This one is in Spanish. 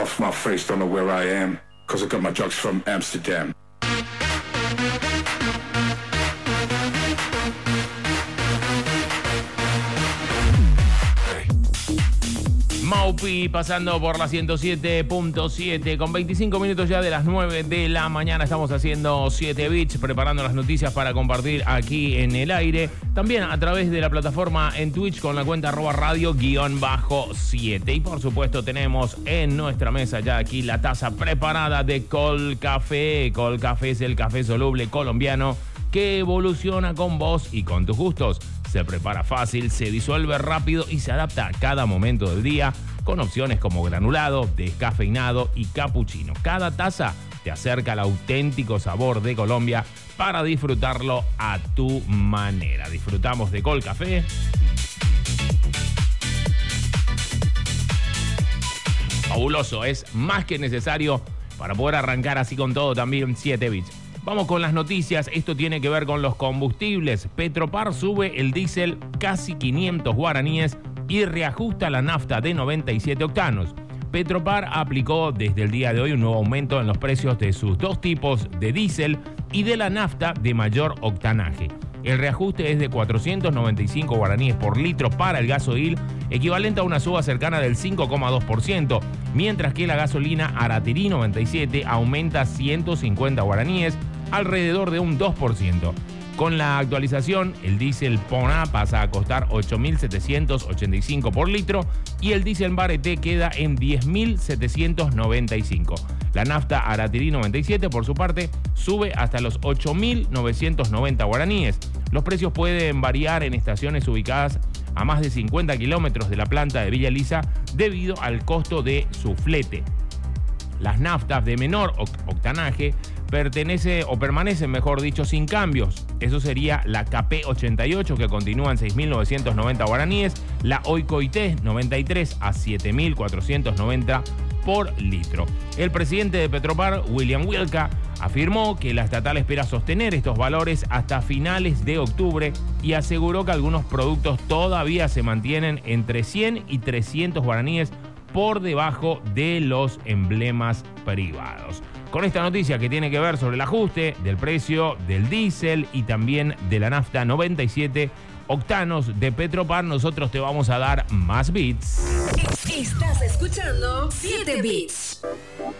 Off my face, don't know where I am, cause I got my drugs from Amsterdam. Maupi pasando por la 107.7 con 25 minutos ya de las 9 de la mañana. Estamos haciendo 7 bits, preparando las noticias para compartir aquí en el aire. También a través de la plataforma en Twitch con la cuenta @radio_7. Y por supuesto tenemos en nuestra mesa ya aquí la taza preparada de Colcafé. Colcafé es el café soluble colombiano que evoluciona con vos y con tus gustos. Se prepara fácil, se disuelve rápido y se adapta a cada momento del día con opciones como granulado, descafeinado y capuchino. Cada taza te acerca al auténtico sabor de Colombia para disfrutarlo a tu manera. Disfrutamos de Colcafé. Fabuloso, es más que necesario para poder arrancar así con todo también 7 bits. Vamos con las noticias. Esto tiene que ver con los combustibles. Petropar sube el diésel casi 500 guaraníes y reajusta la nafta de 97 octanos. Petropar aplicó desde el día de hoy un nuevo aumento en los precios de sus dos tipos de diésel y de la nafta de mayor octanaje. El reajuste es de 495 guaraníes por litro para el gasoil, equivalente a una suba cercana del 5,2%, mientras que la gasolina Araterí 97 aumenta 150 guaraníes, alrededor de un 2%. Con la actualización, el diésel Pona pasa a costar 8.785 por litro y el diésel Bareté queda en 10.795. La nafta Araterí 97, por su parte, sube hasta los 8.990 guaraníes. Los precios pueden variar en estaciones ubicadas a más de 50 kilómetros de la planta de Villa Elisa debido al costo de su flete. Las naftas de menor octanaje permanecen, mejor dicho, sin cambios. Eso sería la KP 88, que continúa en 6.990 guaraníes, la Oikoité 93 a 7.490 por litro. El presidente de Petropar, William Wilca, afirmó que la estatal espera sostener estos valores hasta finales de octubre y aseguró que algunos productos todavía se mantienen entre 100 y 300 guaraníes por debajo de los emblemas privados. Con esta noticia que tiene que ver sobre el ajuste del precio del diésel y también de la nafta 97 octanos de Petropar, nosotros te vamos a dar más bits. Estás escuchando 7 bits.